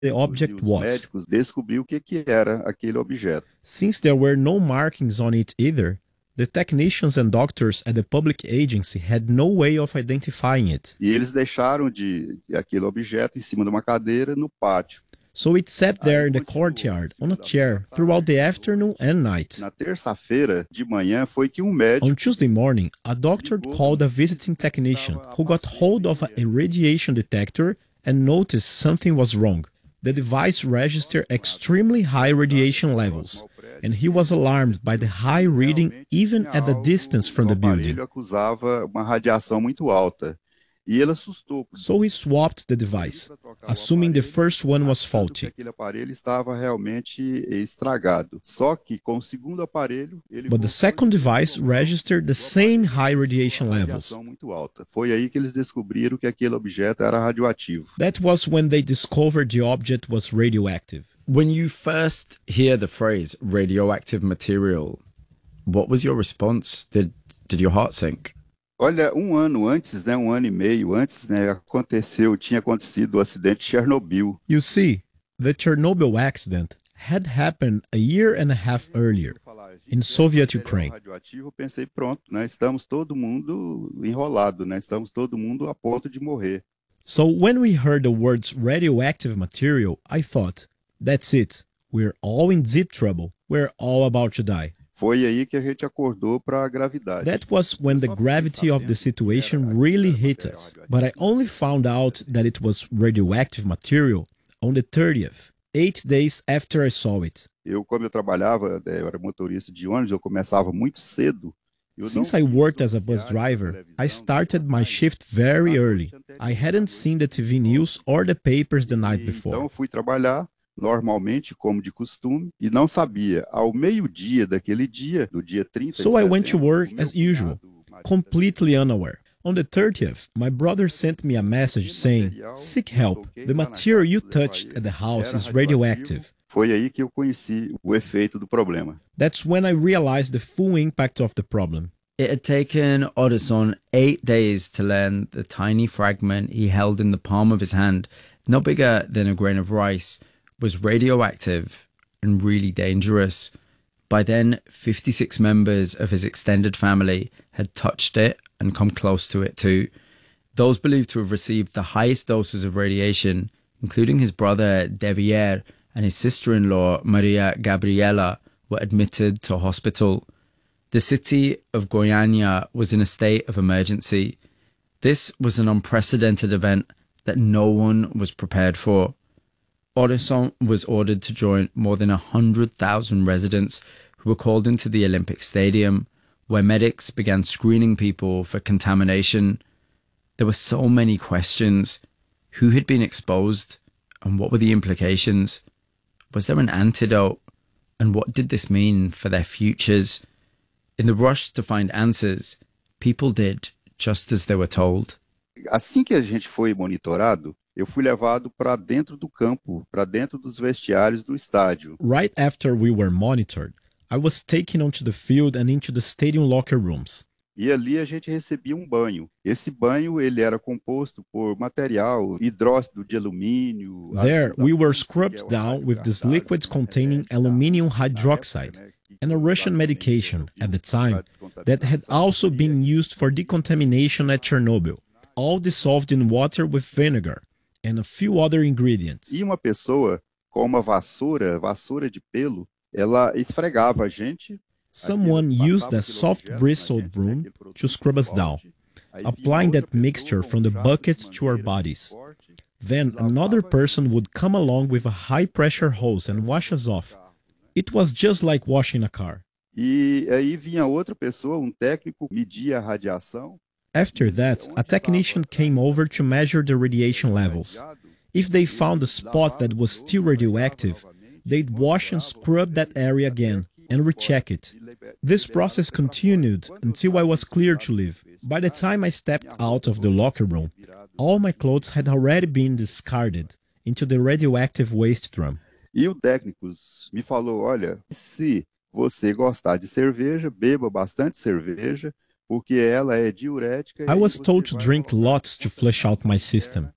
the E object os was. médicos descobrir o que que era aquele objeto. Since there were no markings on it either, the technicians and doctors at the public agency had no way of identifying it. E eles deixaram aquele objeto em cima de uma cadeira no pátio. So it sat Aí there in the continuou. courtyard on a chair throughout the afternoon and night. Na terça-feira de manhã foi que um médico On Tuesday morning, a doctor called a visiting technician who got hold of a radiation detector and noticed something was wrong. The device registered extremely high radiation levels, and he was alarmed by the high reading even at the distance from the building. O aparelho acusava uma radiação muito alta. E ele assustou. So he swapped the device, assuming the first one was faulty. Aquele aparelho estava realmente estragado. Só que com o segundo aparelho, ele But the second device registered the same high radiation levels. muito alta. Foi aí que eles descobriram que aquele objeto era radioativo. That was when they discovered the object was radioactive. When you first hear the phrase radioactive material, what was your response? Did your heart sink? Olha, um ano antes, né, um ano e meio antes, né, tinha acontecido o acidente de Chernobyl. You see, the Chernobyl accident had happened a year and a half earlier in Soviet Ukraine. Eu pensei, pronto, né, estamos todo mundo enrolado, né, estamos todo mundo a ponto de morrer. So when we heard the words radioactive material, I thought, that's it. We're all in deep trouble. We're all about to die. Foi aí que a gente acordou para a gravidade. That was when the gravity of the situation really hit us. But I only found out that it was radioactive material on the 30th, 8 days after I saw it. Como eu trabalhava, eu era motorista de ônibus, eu começava muito cedo. Since I worked as a bus driver, I started my shift very early. I hadn't seen the TV news or the papers the night before. Então eu fui trabalhar normalmente, como de costume, e não sabia, ao meio-dia daquele dia, do dia 30 So I went to work as usual, completely unaware. On the 30th, my brother sent me a message saying, "Seek help. The material you touched at the house is radioactive." Foi aí que eu conheci o efeito do problema. That's when I realized the full impact of the problem. It had taken Odysson 8 days to learn the tiny fragment he held in the palm of his hand, no bigger than a grain of rice, was radioactive and really dangerous. By then, 56 members of his extended family had touched it and come close to it too. Those believed to have received the highest doses of radiation, including his brother Devier and his sister-in-law Maria Gabriela, were admitted to hospital. The city of Goiânia was in a state of emergency. This was an unprecedented event that no one was prepared for. Odysson was ordered to join more than 100,000 residents who were called into the Olympic Stadium, where medics began screening people for contamination. There were so many questions. Who had been exposed, and what were the implications? Was there an antidote, and what did this mean for their futures? In the rush to find answers, people did just as they were told. Assim que a gente foi monitorado, eu fui levado para dentro do campo, para dentro dos vestiários do estádio. Right after we were monitored, I was taken onto the field and into the stadium locker rooms. E ali a gente recebia um banho. Esse banho ele era composto por material hidróxido de alumínio. There, we were scrubbed down with these liquids containing aluminium hydroxide and a Russian medication at the time that had also been used for decontamination at Chernobyl, all dissolved in water with vinegar and a few other ingredients. E uma pessoa com uma vassoura de pelo, ela esfregava a gente. Someone used a soft bristled broom to scrub us down, applying that mixture from the bucket to our bodies. Then another person would come along with a high-pressure hose and wash us off. It was just like washing a car. E aí vinha outra pessoa, técnico, media a radiação. After that, a technician came over to measure the radiation levels. If they found a spot that was still radioactive, they'd wash and scrub that area again and recheck it. This process continued until I was clear to leave. By the time I stepped out of the locker room, all my clothes had already been discarded into the radioactive waste drum. E o técnico me falou, olha, se você gostar de cerveja, beba bastante cerveja, porque ela é diurética. I was told to drink lots to flush out my system,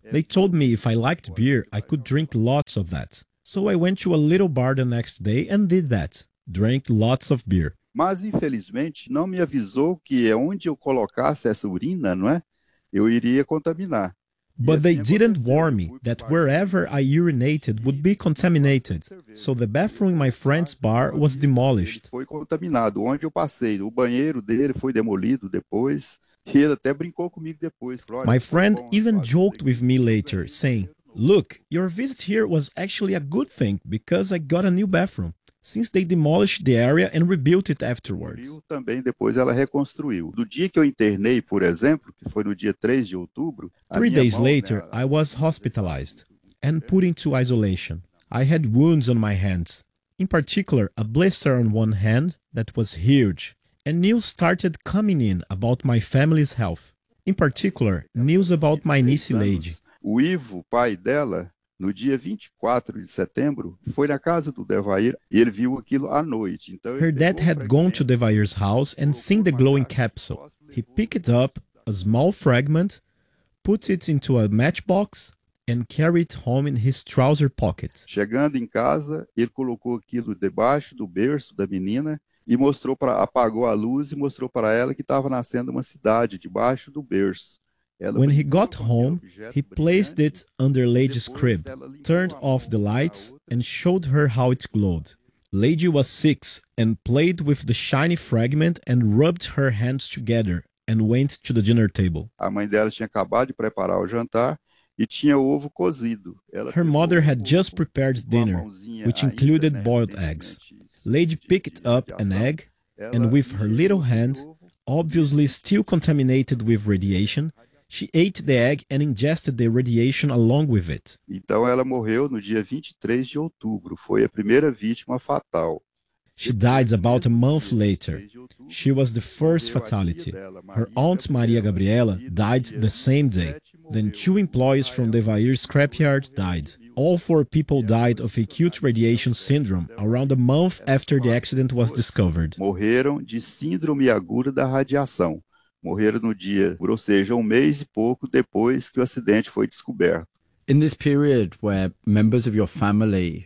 They told me if I liked beer, I could drink lots of that. So I went to a little bar the next day and did that. Drank lots of beer. Mas, infelizmente, não me avisou que onde eu colocasse essa urina, não é? Eu iria contaminar. But they didn't warn me that wherever I urinated would be contaminated. So the bathroom in my friend's bar was demolished. Foi contaminado. Onde eu passei, o banheiro dele foi demolido depois. E ele até brincou comigo depois. My friend even joked with me later, saying, "Look, your visit here was actually a good thing because I got a new bathroom, since they demolished the area and rebuilt it afterwards." Também depois ela reconstruiu. Do dia que eu internei, por exemplo, que foi no dia 3 de outubro... 3 days later, I was hospitalized and put into isolation. I had wounds on my hands, in particular a blister on one hand that was huge, and news started coming in about my family's health. In particular, news about my niece Lady. O Ivo, pai dela, no dia 24 de setembro, foi na casa do Devair e ele viu aquilo à noite. Então, her dad had gone to Devair's house and seen the glowing capsule. He picked up a small fragment, put it into a matchbox, and carried it home in his trouser pocket. Chegando em casa, ele colocou aquilo debaixo do berço da menina e apagou a luz e mostrou para ela que estava nascendo uma cidade debaixo do berço. When he got home, he placed it under Lady's crib, turned off the lights, and showed her how it glowed. Lady was 6 and played with the shiny fragment and rubbed her hands together and went to the dinner table. A mãe dela tinha acabado de preparar o jantar e tinha ovo cozido. Her mother had just prepared dinner, which included boiled eggs. Lady picked up an egg and with her little hand, obviously still contaminated with radiation, she ate the egg and ingested the radiation along with it. Então ela morreu no dia 23 de outubro. Foi a primeira vítima fatal. She died about a month later. She was the first fatality. Her aunt Maria Gabriela died the same day. Then 2 employees from Devair scrapyard died. All 4 people died of acute radiation syndrome around a month after the accident was discovered. Morreram de síndrome aguda da radiação. Morreram no dia, ou seja, um mês e pouco depois que o acidente foi descoberto. In this period where members of your family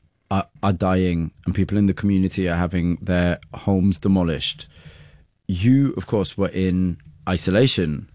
are dying and people in the community are having their homes demolished, you, of course, were in isolation.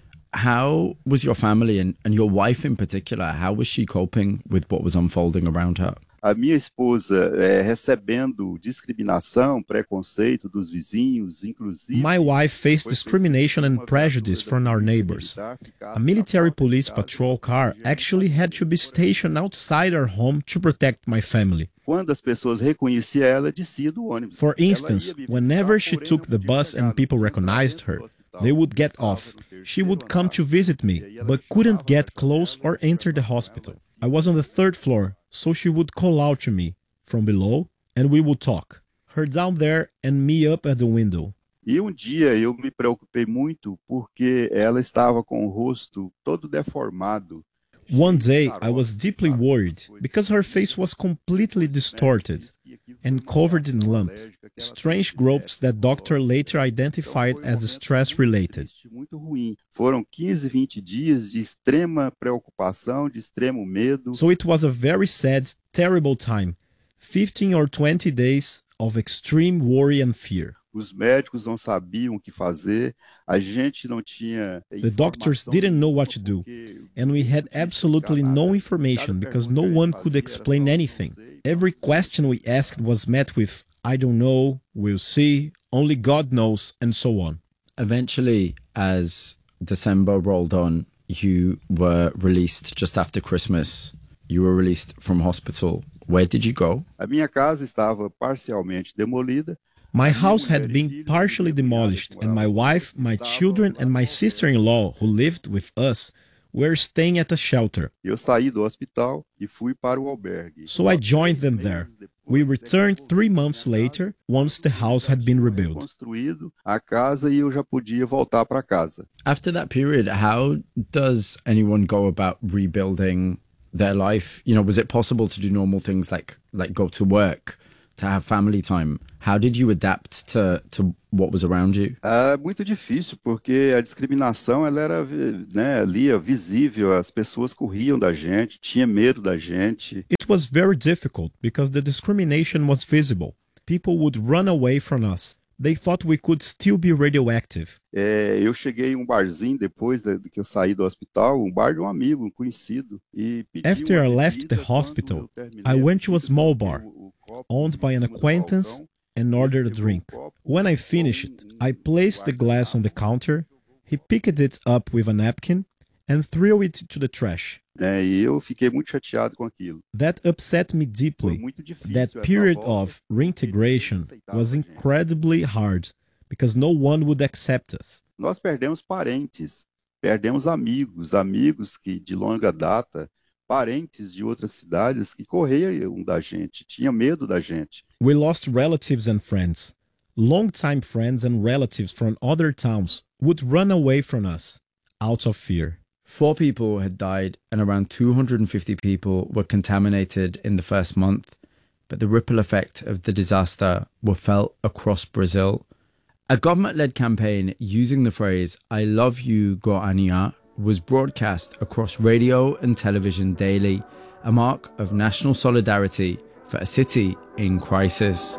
How was your family and your wife in particular, how was she coping with what was unfolding around her? A minha esposa recebendo discriminação, preconceito dos vizinhos, inclusive... My wife faced discrimination and prejudice from our neighbors. A military police patrol car actually had to be stationed outside our home to protect my family. Quando as pessoas reconheciam ela, descia do ônibus. For instance, whenever she took the bus and people recognized her, they would get off. She would come to visit me, but couldn't get close or enter the hospital. I was on the 3rd floor, so she would call out to me from below, and we would talk. Her down there and me up at the window. E dia eu me preocupei muito porque ela estava com o rosto todo deformado. One day I was deeply worried because her face was completely distorted and covered in lumps, strange growths that doctor later identified as stress-related. Muito ruim. Foram 15, 20 dias de extrema preocupação, de extremo medo. So it was a very sad, terrible time. 15 or 20 days of extreme worry and fear. Os médicos não sabiam o que fazer, a gente não tinha... The doctors didn't know what to do, and we had absolutely no information because no one could explain anything. Every question we asked was met with, "I don't know, we'll see, only God knows," and so on. Eventually, as December rolled on, you were released just after Christmas. You were released from hospital. Where did you go? A minha casa estava parcialmente demolida. My house had been partially demolished, and my wife, my children, and my sister-in-law, who lived with us, were staying at a shelter. Eu saí do hospital e fui para o albergue. So I joined them there. We returned 3 months later, once the house had been rebuilt. Construído a casa e eu já podia voltar para casa. After that period, how does anyone go about rebuilding their life? You know, was it possible to do normal things like go to work, to have family time. How did you adapt to what was around you? É muito difícil, porque a discriminação ela era, né, ali, ó, visível, as pessoas corriam da gente, tinha medo da gente. It was very difficult because the discrimination was visible. People would run away from us. They thought we could still be radioactive. Eu cheguei em um barzinho depois de que eu saí do hospital, um bar de um amigo, um conhecido, e pedi After I uma left the bebida. Quando hospital, eu terminei I a went to a bebida, small coloquei bar o copo owned by em an cima do acquaintance balcão. and ordered a drink. When I finished, I placed the glass on the counter. He picked it up with a napkin and threw it to the trash. E eu fiquei muito chateado com aquilo. That upset me Foi deeply. muito difícil That essa period volta, of porque reintegration ninguém aceitava was a gente. incredibly hard because no one would accept us. Nós perdemos parentes, perdemos amigos, amigos que de longa data, parentes de outras cidades que corriam da gente, tinham medo da gente. We lost relatives and friends. Longtime friends and relatives from other towns would run away from us out of fear. 4 people had died and around 250 people were contaminated in the first month, but the ripple effect of the disaster were felt across Brazil. A government-led campaign using the phrase "I love you, Goiânia" was broadcast across radio and television daily, a mark of national solidarity for a city in crisis.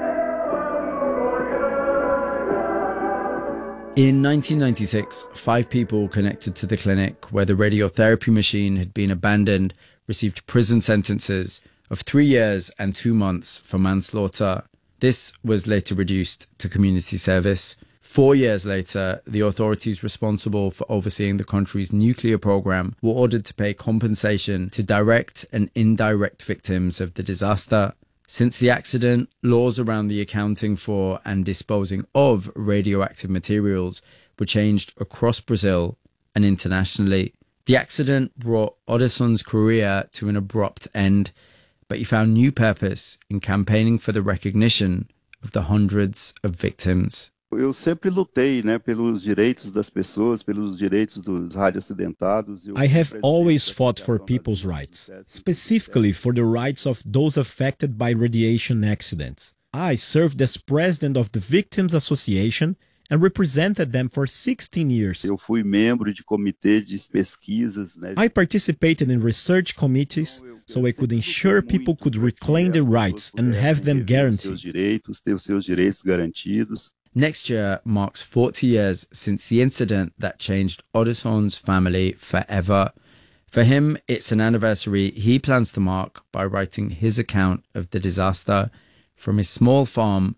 In 1996, 5 people connected to the clinic where the radiotherapy machine had been abandoned received prison sentences of 3 years and 2 months for manslaughter. This was later reduced to community service. 4 years later, the authorities responsible for overseeing the country's nuclear program were ordered to pay compensation to direct and indirect victims of the disaster. Since the accident, laws around the accounting for and disposing of radioactive materials were changed across Brazil and internationally. The accident brought Oderson's career to an abrupt end, but he found new purpose in campaigning for the recognition of the hundreds of victims. Eu sempre lutei, né, pelos direitos das pessoas, pelos direitos dos radioacidentados. I have always fought for people's rights, specifically for the rights of those affected by radiation accidents. I served as president of the Victims Association and represented them for 16 years. Eu fui membro de comitê de pesquisas, né? I participated in research committees so I could ensure people could reclaim their rights and have them Seus guaranteed. direitos, ter os seus direitos garantidos. Next year marks 40 years since the incident that changed Oderson's family forever. For him, it's an anniversary he plans to mark by writing his account of the disaster from his small farm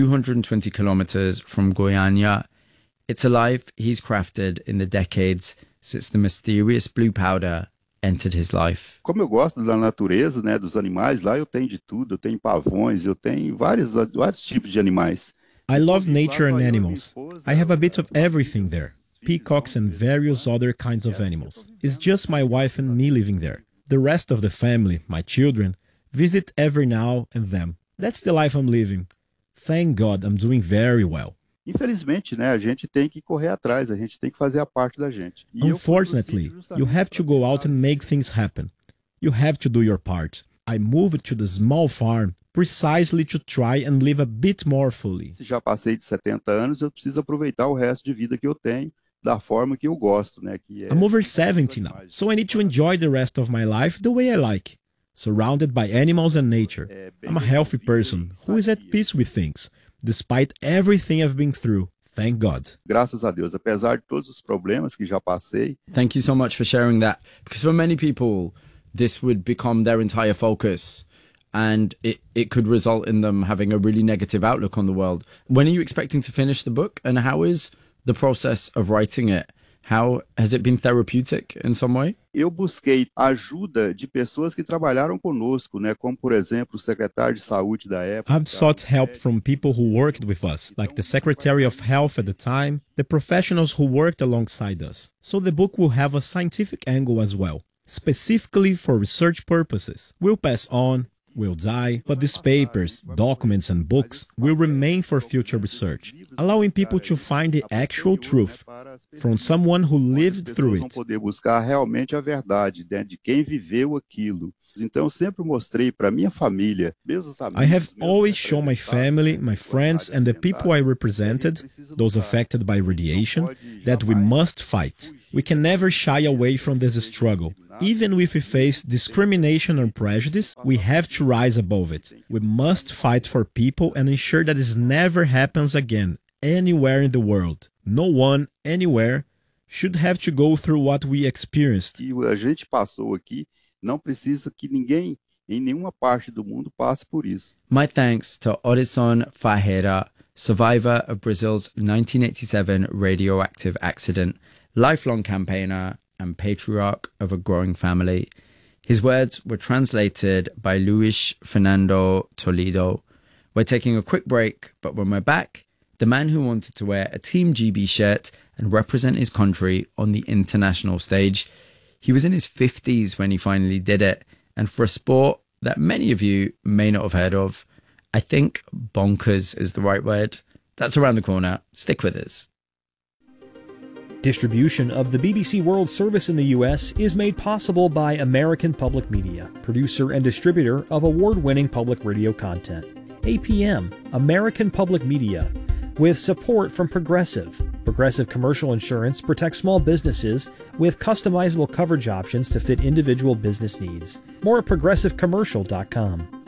220 kilometers from Goiânia. It's a life he's crafted in the decades since the mysterious blue powder entered his life. Como eu gosto da natureza, né, dos animais, lá eu tenho de tudo, eu tenho pavões, eu tenho vários tipos de animais. I love nature and animals. I have a bit of everything there. Peacocks and various other kinds of animals. It's just my wife and me living there. The rest of the family, my children, visit every now and then. That's the life I'm living. Thank God I'm doing very well. Infelizmente, né, a gente tem que correr atrás, a gente tem que fazer a parte da gente. E eu fui pro Unfortunately, sítio justamente you have to go out and make things happen. You have to do your part. I moved to the small farm precisely to try and live a bit more fully. Se já passei de 70 anos, eu preciso aproveitar o resto de vida que eu tenho da forma que eu gosto, né, que é I'm over 70 now, so I need to enjoy the rest of my life the way I like, surrounded by animals and nature. I'm a healthy person who is at peace with things, despite everything I've been through. Thank God. Graças a Deus, apesar de todos os problemas que já passei. Thank you so much for sharing that, because for many people, this would become their entire focus and it could result in them having a really negative outlook on the world. When are you expecting to finish the book, and how is the process of writing it? How has it been therapeutic in some way? Eu busquei ajuda de pessoas que trabalharam conosco, né, como por exemplo o secretário de saúde da época. I've sought help from people who worked with us, like the Secretary of Health at the time, the professionals who worked alongside us. So the book will have a scientific angle as well, specifically for research purposes. We'll pass on, will die, but these papers, documents, and books will remain for future research, allowing people to find the actual truth from someone who lived through Vão it. poder buscar realmente a verdade, né, de quem viveu aquilo. Então, eu sempre mostrei para minha família, meus amigos, I have always shown my family, my friends, and the people I represented, those affected by radiation, that we must fight. We can never shy away from this struggle. Even if we face discrimination or prejudice, we have to rise above it. We must fight for people and ensure that this never happens again, anywhere in the world. No one, anywhere, should have to go through what we experienced. E a gente passou aqui, não precisa que ninguém em nenhuma parte do mundo passe por isso. My thanks to Odysson Ferreira, survivor of Brazil's 1987 radioactive accident, lifelong campaigner and patriarch of a growing family. His words were translated by Luis Fernando Toledo. We're taking a quick break, but when we're back, the man who wanted to wear a Team GB shirt and represent his country on the international stage. He was in his 50s when he finally did it, and for a sport that many of you may not have heard of, I think bonkers is the right word. That's around the corner. Stick with us. Distribution of the BBC World Service in the U.S. is made possible by American Public Media, producer and distributor of award-winning public radio content. APM, American Public Media, with support from Progressive. Progressive Commercial Insurance protects small businesses with customizable coverage options to fit individual business needs. More at progressivecommercial.com.